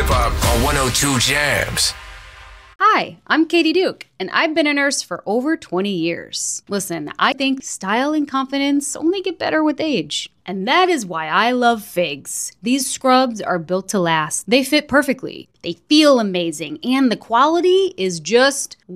hip hop on 102 Jams. Hi, I'm Katie Duke, and I've been a nurse for over 20 years. Listen, I think style and confidence only get better with age. And that is why I love Figs. These scrubs are built to last. They fit perfectly, they feel amazing, and the quality is just